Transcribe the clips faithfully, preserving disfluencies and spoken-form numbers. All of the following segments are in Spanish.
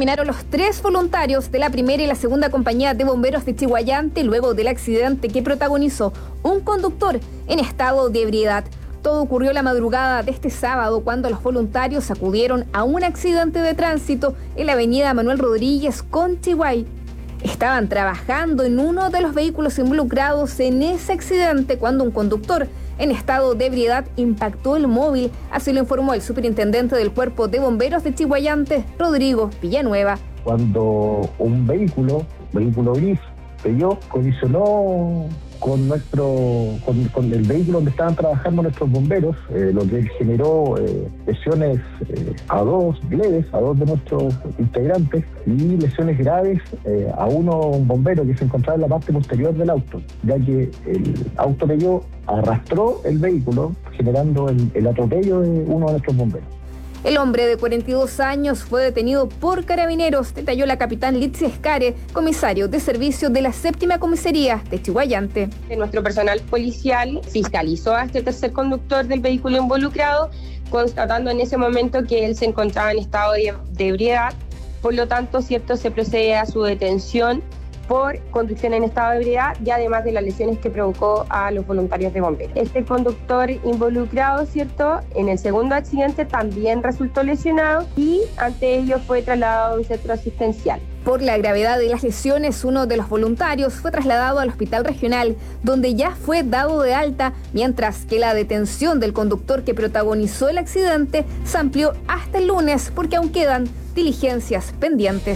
terminaron los tres voluntarios de la primera y la segunda compañía de bomberos de Chiguayante luego del accidente que protagonizó un conductor en estado de ebriedad. Todo ocurrió la madrugada de este sábado cuando los voluntarios acudieron a un accidente de tránsito en la avenida Manuel Rodríguez con Chiguay. Estaban trabajando en uno de los vehículos involucrados en ese accidente cuando un conductor en estado de ebriedad impactó el móvil, así lo informó el superintendente del Cuerpo de Bomberos de Chiguayante, Rodrigo Villanueva. Cuando un vehículo, vehículo gris, Peugeot, colisionó con nuestro con, con el vehículo donde estaban trabajando nuestros bomberos, eh, lo que generó eh, lesiones eh, a dos leves, a dos de nuestros integrantes, y lesiones graves eh, a uno, un bombero que se encontraba en la parte posterior del auto, ya que el auto Peugeot arrastró el vehículo, generando el, el atropello de uno de nuestros bomberos. El hombre de cuarenta y dos años fue detenido por carabineros, detalló la capitán Litsi Escare, comisario de servicio de la séptima comisaría de Chiguayante. Nuestro personal policial fiscalizó a este tercer conductor del vehículo involucrado, constatando en ese momento que él se encontraba en estado de, de ebriedad. Por lo tanto, cierto, se procede a su detención por conducción en estado de ebriedad y además de las lesiones que provocó a los voluntarios de bomberos. Este conductor involucrado, cierto, en el segundo accidente también resultó lesionado y ante ello fue trasladado a un centro asistencial. Por la gravedad de las lesiones, uno de los voluntarios fue trasladado al hospital regional, donde ya fue dado de alta, mientras que la detención del conductor que protagonizó el accidente se amplió hasta el lunes porque aún quedan diligencias pendientes.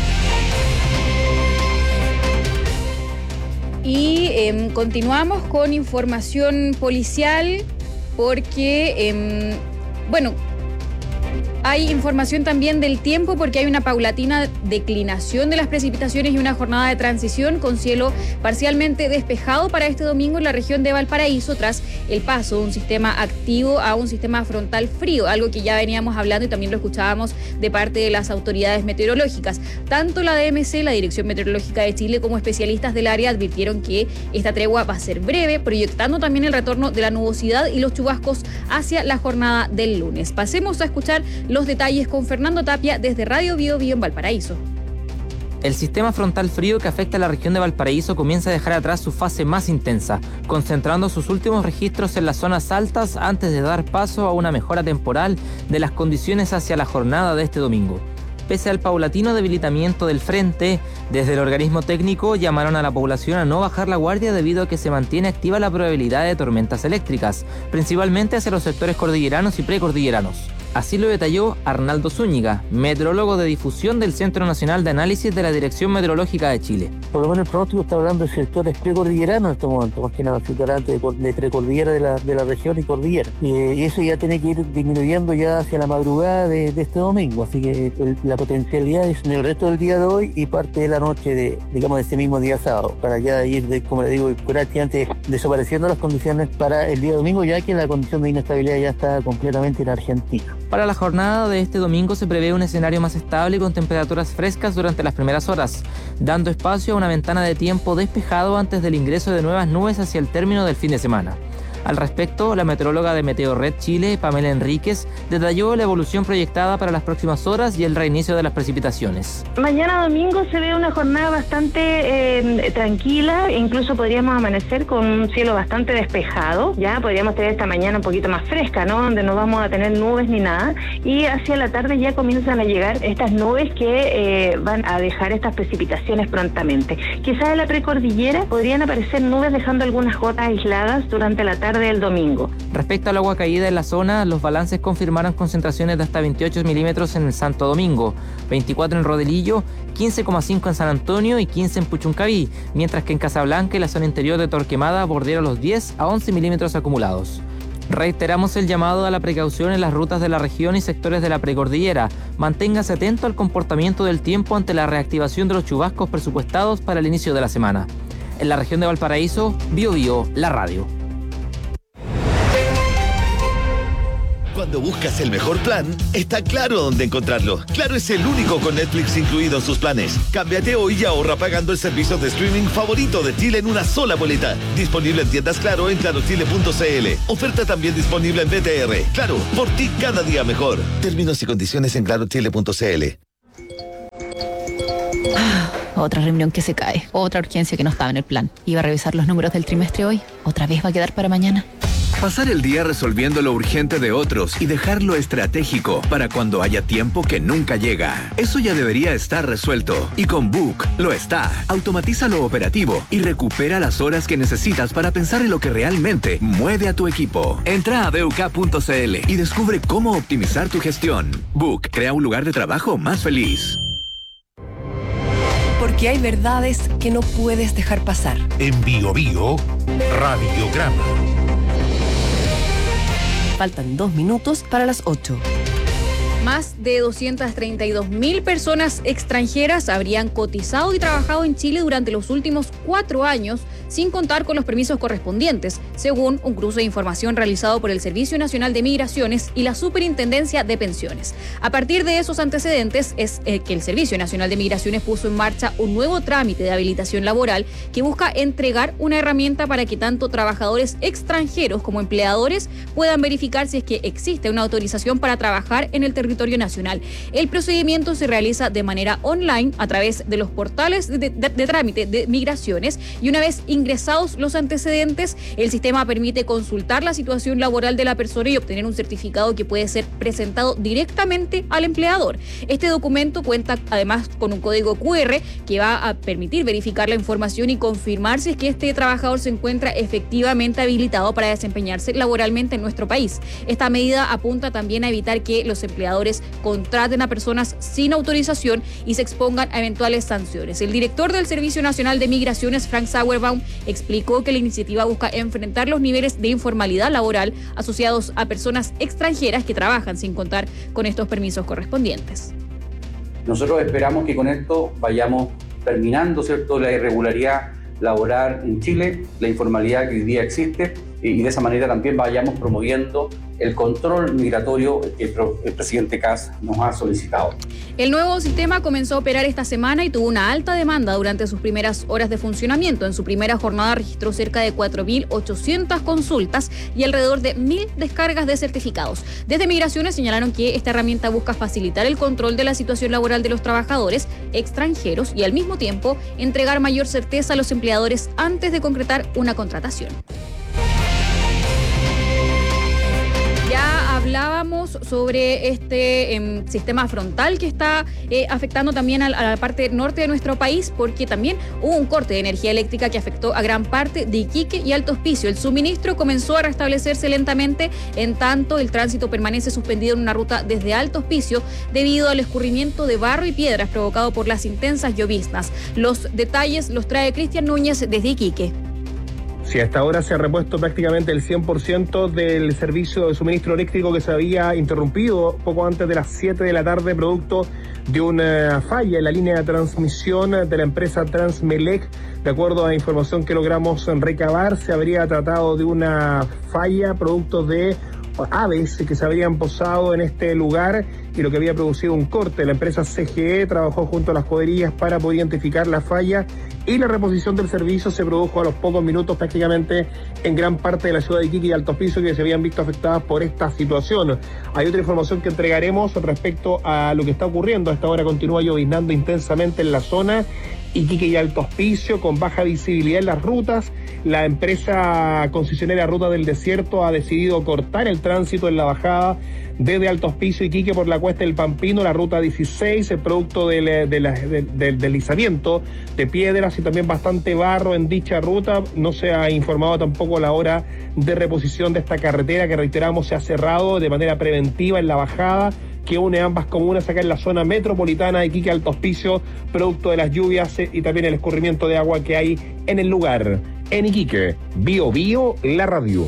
Y eh, continuamos con información policial porque, eh, bueno, hay información también del tiempo porque hay una paulatina declinación de las precipitaciones y una jornada de transición con cielo parcialmente despejado para este domingo en la región de Valparaíso tras el paso de un sistema activo a un sistema frontal frío, algo que ya veníamos hablando y también lo escuchábamos de parte de las autoridades meteorológicas. Tanto la D M C, la Dirección Meteorológica de Chile, como especialistas del área advirtieron que esta tregua va a ser breve, proyectando también el retorno de la nubosidad y los chubascos hacia la jornada del lunes. Pasemos a escuchar los detalles con Fernando Tapia desde Radio Bio Bio en Valparaíso. El sistema frontal frío que afecta a la región de Valparaíso comienza a dejar atrás su fase más intensa, concentrando sus últimos registros en las zonas altas antes de dar paso a una mejora temporal de las condiciones hacia la jornada de este domingo. Pese al paulatino debilitamiento del frente, desde el organismo técnico llamaron a la población a no bajar la guardia debido a que se mantiene activa la probabilidad de tormentas eléctricas, principalmente hacia los sectores cordilleranos y precordilleranos. Así lo detalló Arnaldo Zúñiga, meteorólogo de difusión del Centro Nacional de Análisis de la Dirección Meteorológica de Chile. Por lo menos el pronóstico está hablando de sectores precordilleranos en este momento, más que nada, sectores de, de precordillera de la, de la región y cordillera. Y eso ya tiene que ir disminuyendo ya hacia la madrugada de, de este domingo, así que el, la potencialidad es en el resto del día de hoy y parte de la noche de, digamos, de ese mismo día sábado, para ya ir, de, como le digo, prácticamente desapareciendo las condiciones para el día domingo, ya que la condición de inestabilidad ya está completamente en Argentina. Para la jornada de este domingo se prevé un escenario más estable con temperaturas frescas durante las primeras horas, dando espacio a una ventana de tiempo despejado antes del ingreso de nuevas nubes hacia el término del fin de semana. Al respecto, la meteoróloga de Meteorred Chile, Pamela Enríquez, detalló la evolución proyectada para las próximas horas y el reinicio de las precipitaciones. Mañana domingo se ve una jornada bastante eh, tranquila, incluso podríamos amanecer con un cielo bastante despejado, ya podríamos tener esta mañana un poquito más fresca, ¿no? Donde no vamos a tener nubes ni nada, y hacia la tarde ya comienzan a llegar estas nubes que eh, van a dejar estas precipitaciones prontamente. Quizás en la precordillera podrían aparecer nubes dejando algunas gotas aisladas durante la tarde del domingo. Respecto al agua caída en la zona, los balances confirmaron concentraciones de hasta veintiocho milímetros en el Santo Domingo, veinticuatro en Rodelillo, quince coma cinco en San Antonio y quince en Puchuncaví, mientras que en Casablanca y la zona interior de Torquemada bordearon los diez a once milímetros acumulados. Reiteramos el llamado a la precaución en las rutas de la región y sectores de la precordillera. Manténgase atento al comportamiento del tiempo ante la reactivación de los chubascos presupuestados para el inicio de la semana. En la región de Valparaíso, Bio Bio, la radio. Cuando buscas el mejor plan, está Claro dónde encontrarlo. Claro es el único con Netflix incluido en sus planes. Cámbiate hoy y ahorra pagando el servicio de streaming favorito de Chile en una sola boleta. Disponible en tiendas Claro en claro chile punto c l. Oferta también disponible en B T R. Claro, por ti cada día mejor. Términos y condiciones en claro chile punto c l. Ah, otra reunión que se cae, otra urgencia que no estaba en el plan. Iba a revisar los números del trimestre hoy, otra vez va a quedar para mañana. Pasar el día resolviendo lo urgente de otros y dejarlo estratégico para cuando haya tiempo que nunca llega. Eso ya debería estar resuelto. Y con Book lo está. Automatiza lo operativo y recupera las horas que necesitas para pensar en lo que realmente mueve a tu equipo. Entra a b u k punto c l y descubre cómo optimizar tu gestión. Book crea un lugar de trabajo más feliz. Porque hay verdades que no puedes dejar pasar. En Bio Bio, Radiograma. Faltan dos minutos para las ocho. Más de doscientas treinta y dos mil personas extranjeras habrían cotizado y trabajado en Chile durante los últimos cuatro años sin contar con los permisos correspondientes, según un cruce de información realizado por el Servicio Nacional de Migraciones y la Superintendencia de Pensiones. A partir de esos antecedentes es eh, que el Servicio Nacional de Migraciones puso en marcha un nuevo trámite de habilitación laboral que busca entregar una herramienta para que tanto trabajadores extranjeros como empleadores puedan verificar si es que existe una autorización para trabajar en el territorio nacional. El procedimiento se realiza de manera online a través de los portales de, de, de trámite de migraciones y una vez ingresados los antecedentes, el sistema permite consultar la situación laboral de la persona y obtener un certificado que puede ser presentado directamente al empleador. Este documento cuenta además con un código cu erre que va a permitir verificar la información y confirmar si es que este trabajador se encuentra efectivamente habilitado para desempeñarse laboralmente en nuestro país. Esta medida apunta también a evitar que los empleadores contraten a personas sin autorización y se expongan a eventuales sanciones. El director del Servicio Nacional de Migraciones, Frank Sauerbaum, explicó que la iniciativa busca enfrentar los niveles de informalidad laboral asociados a personas extranjeras que trabajan sin contar con estos permisos correspondientes. Nosotros esperamos que con esto vayamos terminando, ¿cierto?, la irregularidad laboral en Chile, la informalidad que hoy día existe, y de esa manera también vayamos promoviendo el control migratorio que el, el presidente Kast nos ha solicitado. El nuevo sistema comenzó a operar esta semana y tuvo una alta demanda durante sus primeras horas de funcionamiento. En su primera jornada registró cerca de cuatro mil ochocientas consultas y alrededor de mil descargas de certificados. Desde Migraciones señalaron que esta herramienta busca facilitar el control de la situación laboral de los trabajadores extranjeros y al mismo tiempo entregar mayor certeza a los empleadores antes de concretar una contratación. Ya hablábamos sobre este eh, sistema frontal que está eh, afectando también a, a la parte norte de nuestro país, porque también hubo un corte de energía eléctrica que afectó a gran parte de Iquique y Alto Hospicio. El suministro comenzó a restablecerse lentamente, en tanto el tránsito permanece suspendido en una ruta desde Alto Hospicio debido al escurrimiento de barro y piedras provocado por las intensas lloviznas. Los detalles los trae Cristian Núñez desde Iquique. Sí, hasta ahora se ha repuesto prácticamente el cien por ciento del servicio de suministro eléctrico que se había interrumpido poco antes de las siete de la tarde, producto de una falla en la línea de transmisión de la empresa Transmelec. De acuerdo a la información que logramos recabar, se habría tratado de una falla producto de aves que se habrían posado en este lugar y lo que había producido un corte. La empresa C G E trabajó junto a las escuderías para poder identificar la falla y la reposición del servicio se produjo a los pocos minutos prácticamente en gran parte de la ciudad de Iquique y Alto Hospicio, que se habían visto afectadas por esta situación. Hay otra información que entregaremos respecto a lo que está ocurriendo. A esta hora continúa lloviznando intensamente en la zona Iquique y Alto Hospicio, con baja visibilidad en las rutas. La empresa concesionaria Ruta del Desierto ha decidido cortar el tránsito en la bajada desde Alto Hospicio y Iquique por la Cuesta del Pampino, la ruta dieciséis, el producto del, de la, de, del deslizamiento de piedras y también bastante barro en dicha ruta. No se ha informado tampoco la hora de reposición de esta carretera, que reiteramos se ha cerrado de manera preventiva en la bajada que une ambas comunas acá en la zona metropolitana de Iquique Alto Hospicio, producto de las lluvias y también el escurrimiento de agua que hay en el lugar. En Iquique, Bio Bio, la radio.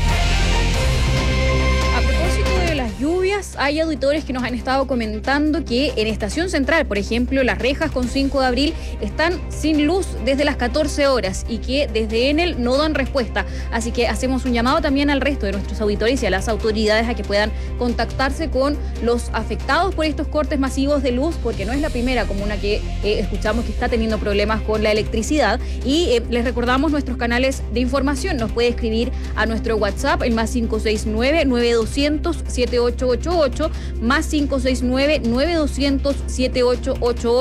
Hay auditores que nos han estado comentando que en Estación Central, por ejemplo, Las Rejas con cinco de abril están sin luz desde las catorce horas y que desde Enel no dan respuesta. Así que hacemos un llamado también al resto de nuestros auditores y a las autoridades a que puedan contactarse con los afectados por estos cortes masivos de luz, porque no es la primera comuna que eh, escuchamos que está teniendo problemas con la electricidad. Y eh, les recordamos nuestros canales de información. Nos puede escribir a nuestro WhatsApp, el más cinco seis nueve, nueve dos cero cero, siete ocho ocho ocho, más cinco seis nueve, nueve dos cero cero, siete ocho ocho ocho.